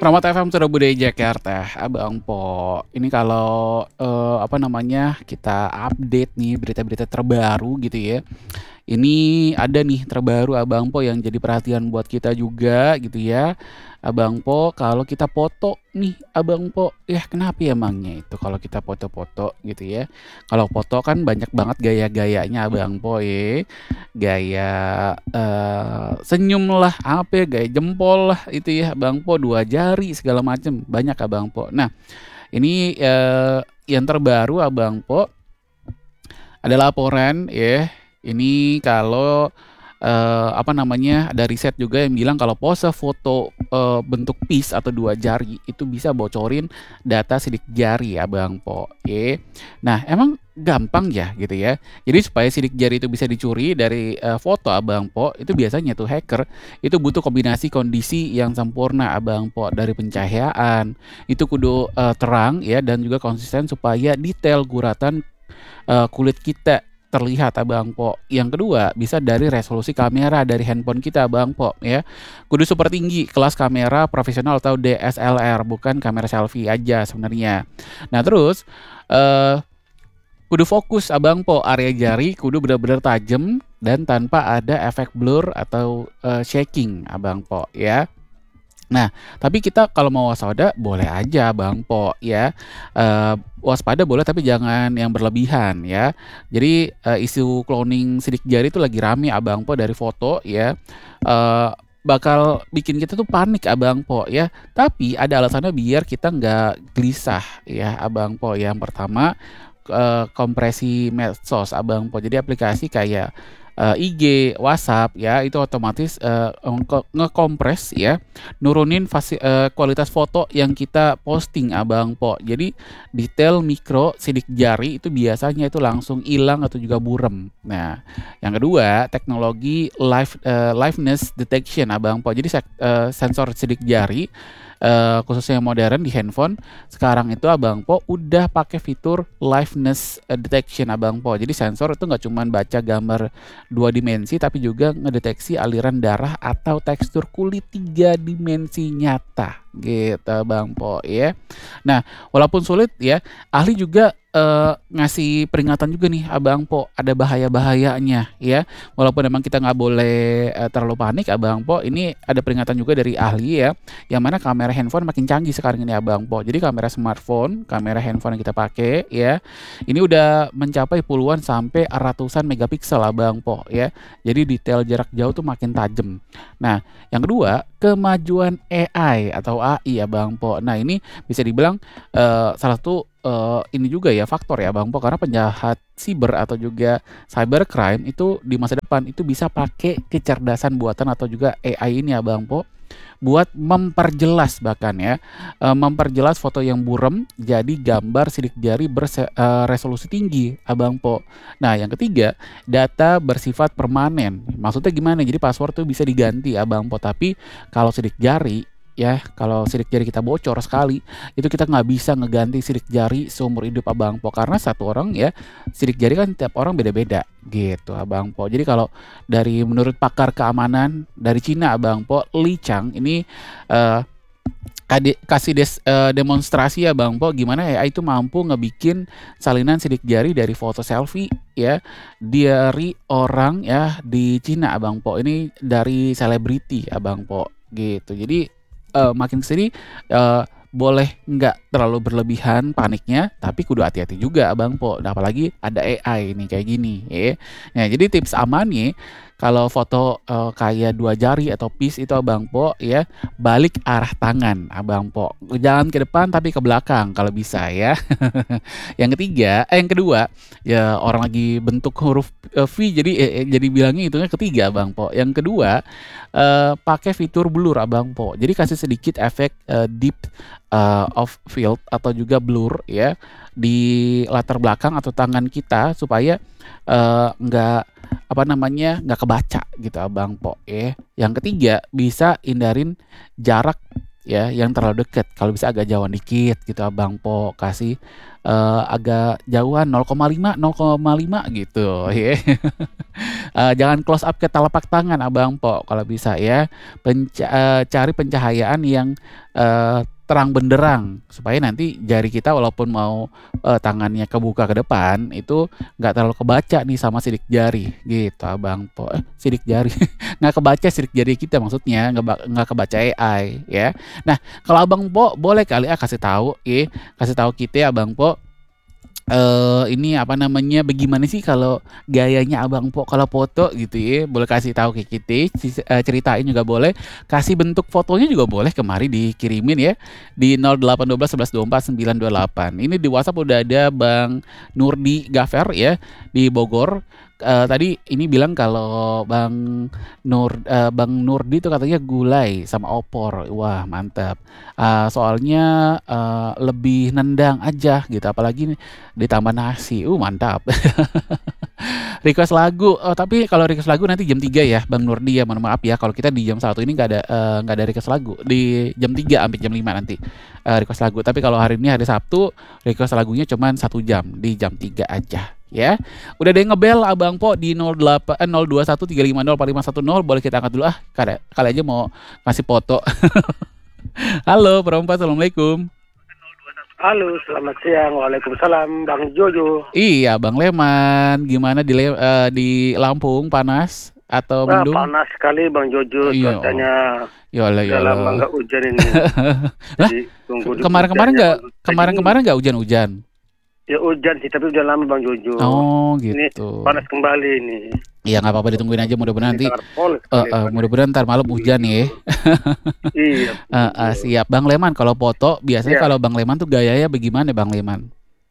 Rahmat FM Surabaya Jakarta, Abang Po. Ini kalau apa namanya kita update nih berita-berita terbaru gitu ya. Ini ada nih terbaru Abang Po yang jadi perhatian buat kita juga gitu ya. Abang Po, kalau kita foto nih Abang Po, ya kenapa ya emangnya itu kalau kita foto-foto gitu ya. Kalau foto kan banyak banget gaya-gayanya Abang Po ya. Gaya senyum lah, apa ya, gaya jempol lah itu ya Abang Po, dua jari segala macem banyak Abang Po. Nah, ini yang terbaru Abang Po ada laporan ya. Ini kalau apa namanya, ada riset juga yang bilang kalau pose foto bentuk peace atau dua jari itu bisa bocorin data sidik jari Abang Po. Nah, emang gampang ya gitu ya. Jadi supaya sidik jari itu bisa dicuri dari foto Abang Po, itu biasanya tuh hacker itu butuh kombinasi kondisi yang sempurna Abang Po, dari pencahayaan itu kudu terang ya, dan juga konsisten supaya detail guratan kulit kita terlihat Abang Po. Yang kedua, bisa dari resolusi kamera dari handphone kita Abang Po ya. Kudu super tinggi, kelas kamera profesional atau DSLR, bukan kamera selfie aja sebenarnya. Nah, terus kudu fokus Abang Po, area jari kudu benar-benar tajam dan tanpa ada efek blur atau shaking Abang Po ya. Nah, tapi kita kalau mau waspada boleh aja Bang Po ya. Waspada boleh tapi jangan yang berlebihan ya. Jadi isu cloning sidik jari itu lagi rame Abang Po dari foto ya. Eee, bakal bikin kita tuh panik Abang Po ya. Tapi ada alasannya biar kita nggak gelisah ya Abang Po. Yang pertama, kompresi medsos Abang Po. Jadi aplikasi kayak IG, WhatsApp ya, itu otomatis ngekompres ya, nurunin kualitas foto yang kita posting Abang Po. Jadi detail mikro sidik jari itu biasanya itu langsung hilang atau juga burem. Nah, yang kedua, teknologi liveness detection Abang Po. Jadi sensor sidik jari khususnya yang modern di handphone sekarang itu Abang Po udah pakai fitur liveness detection Abang Po. Jadi sensor itu nggak cuma baca gambar dua dimensi tapi juga ngedeteksi aliran darah atau tekstur kulit tiga dimensi nyata gitu Bang Po ya. Nah, walaupun sulit ya, ahli juga ngasih peringatan juga nih Abang Po, ada bahaya-bahayanya ya. Walaupun memang kita nggak boleh terlalu panik Abang Po, ini ada peringatan juga dari ahli ya, yang mana kamera handphone makin canggih sekarang ini Abang Po. Jadi kamera smartphone, kamera handphone yang kita pakai ya, ini udah mencapai puluhan sampai ratusan megapiksel Abang Po ya. Jadi detail jarak jauh tuh makin tajam. Nah, yang kedua, kemajuan AI atau AI Abang Po. Nah, ini bisa dibilang salah satu ini juga ya faktor ya Bang Po, karena penjahat siber atau juga cybercrime itu di masa depan itu bisa pakai kecerdasan buatan atau juga AI ini ya Bang Po, buat memperjelas bahkan ya, memperjelas foto yang buram jadi gambar sidik jari resolusi tinggi Abang Po. Nah, yang ketiga, data bersifat permanen. Maksudnya gimana? Jadi password tuh bisa diganti Abang Po, tapi kalau sidik jari ya, kalau sidik jari kita bocor sekali, itu kita nggak bisa ngeganti sidik jari seumur hidup Abang Po, karena satu orang ya, sidik jari kan tiap orang beda-beda gitu Abang Po. Jadi kalau dari menurut pakar keamanan dari Cina Abang Po, Li Chang ini eh, kasih demonstrasi ya Bang Po, gimana AI itu mampu ngebikin salinan sidik jari dari foto selfie ya dari orang ya di Cina Abang Po. Ini dari selebriti Abang Po gitu. Jadi makin kesini boleh nggak terlalu berlebihan paniknya, tapi kudu hati-hati juga Abang Po. Nah, apalagi ada AI nih kayak gini ya. Nah, jadi tips amannya kalau foto kayak dua jari atau peace itu Abang Po ya, balik arah tangan Abang Po. Jangan ke depan tapi ke belakang kalau bisa ya. Yang kedua, ya orang lagi bentuk huruf V jadi jadi bilangnya hitungnya ketiga Abang Po. Yang kedua, pakai fitur blur Abang Po. Jadi kasih sedikit efek deep of field atau juga blur ya di latar belakang atau tangan kita supaya nggak apa namanya nggak kebaca gitu Abang Po ya. Yang ketiga, bisa hindarin jarak ya, yang terlalu deket. Kalau bisa agak jauhan dikit gitu Abang Po, kasih, agak jauhan 0,5 gitu ya. Jangan close up ke telapak tangan Abang Po kalau bisa ya. Cari pencahayaan yang, terang benderang supaya nanti jari kita walaupun mau, tangannya kebuka ke depan itu nggak terlalu kebaca nih sama sidik jari gitu Abang Po. Sidik jari, nggak kebaca sidik jari kita maksudnya, nggak kebaca AI ya. Nah, kalau Abang Po boleh kali ya kasih tahu kasih tahu kita ya Abang Po, ini apa namanya, bagaimana sih kalau gayanya Abang Po kalau foto gitu ya, boleh kasih tahu ke kita, ceritain juga boleh, kasih bentuk fotonya juga boleh, kemari dikirimin ya di 0812 11 24 928. Ini di WhatsApp udah ada Bang Nurdi Gafer ya di Bogor. Tadi ini bilang kalau Bang Nurdi itu katanya gulai sama opor. Wah, mantap. Soalnya lebih nendang aja gitu, apalagi ditambah nasi. Mantap. Request lagu. Oh, tapi kalau request lagu nanti jam 3 ya, Bang Nurdi ya. Mohon maaf ya kalau kita di jam 1 ini nggak ada request lagu. Di jam 3 sampai jam 5 nanti request lagu. Tapi kalau hari ini hari Sabtu, request lagunya cuma 1 jam di jam 3 aja ya. Udah ada yang ngebel Abang Po di 0213504510, boleh kita angkat dulu kali aja mau ngasih foto. Halo, perempuan, assalamualaikum. Halo, selamat siang. Waalaikumsalam, Bang Jojo. Iya, Bang Leman, gimana di Lampung, panas atau mendung? Panas sekali, Bang Jojo. Iya, Cuacanya ya Allah, ya udah lama Allah. nggak hujan ini. Lah, Jadi tunggu di kemarin-kemarin hujannya, nggak, Bang. kemarin-kemarin nggak hujan-hujan? Ya hujan sih, tapi udah lama, Bang Jojo. Oh, Ini gitu. panas kembali ini. Iya, nggak apa-apa, ditungguin aja, mudah-mudahan Ini nanti, sangat panas sekali. mudah-mudahan ntar malam hujan ya. Iya. Siap, Bang Leman. Kalau foto, biasanya Iya. kalau Bang Leman tuh gayanya bagaimana, Bang Leman?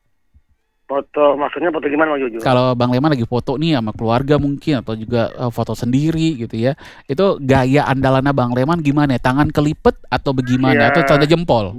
Foto, maksudnya foto gimana, Bang Jojo? Kalau Bang Leman lagi foto nih sama keluarga mungkin atau juga foto sendiri gitu ya, itu gaya andalannya Bang Leman gimana? Tangan kelipet atau bagaimana? Ya. Atau tanda jempol?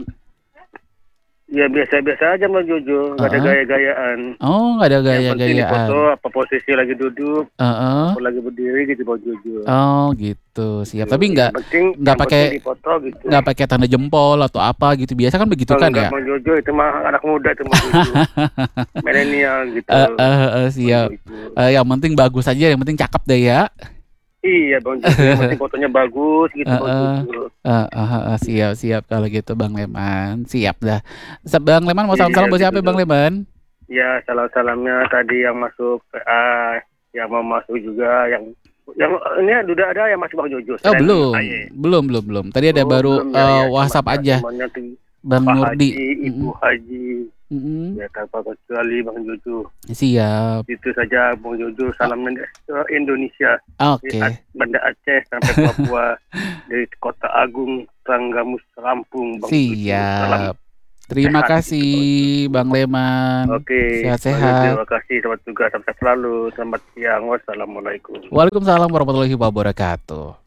Ya biasa-biasa aja, Bang Jojo. Nggak ada gaya-gayaan. Oh, nggak ada Yang penting di gaya-gayaan. foto, apa posisi lagi duduk, apa lagi berdiri gitu, Bang Jojo. Oh, gitu. Siap. Tapi Yang penting pakai di foto gitu. nggak pakai tanda jempol atau apa gitu. Biasa kan begitu kan ya? Bang Jojo itu mah anak muda itu, Bang Jojo. Milenial gitu. Siap. Yang penting bagus aja, yang penting cakep deh ya. Iya, Bang Jojo. Yang penting fotonya bagus gitu, Bang Jojo. Siap kalau gitu Bang Leman. Siap dah. Bang Leman mau salam-salam buat siapa, Bang Leman? Ya, salam-salamnya tadi yang masuk PA, yang mau masuk juga, yang ini udah ada yang masuk, Bang Jojo. Oh, belum. Tadi ada baru WhatsApp aja. Bang Nurdi, Ibu Haji. Ya, tanpa kecuali Bang Jojo. Siap. Itu saja, Bang Jojo. Salam Indonesia. Oke. Banda Aceh sampai Papua, dari Kota Agung, Trenggamus, Lampung, Bang Jojo. Siap. Terima kasih Bang Leman. Oke. Sehat-sehat. Terima kasih, selamat tugas, selamat selalu, selamat siang, wassalamualaikum. Waalaikumsalam warahmatullahi wabarakatuh.